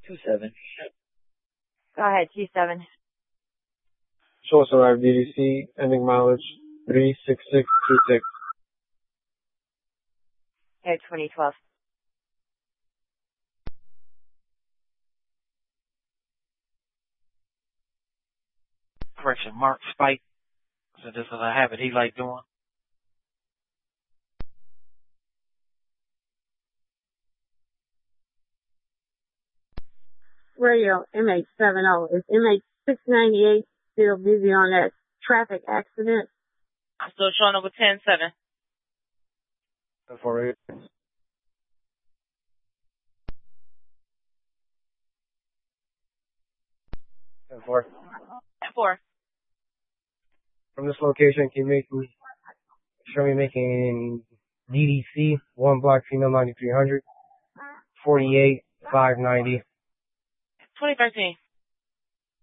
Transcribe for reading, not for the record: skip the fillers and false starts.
27. Go ahead, 27. Source arrived DDC, ending mileage 36626. Air 2012. Correction, Mark Spike. So this is a habit he like doing. Radio MH70. Is MH698 still busy on that traffic accident? I'm still showing up with 10-7. 48. 4. 4. From this location, can you show me making DDC, 1 block female 9300, 48, 590. 2013.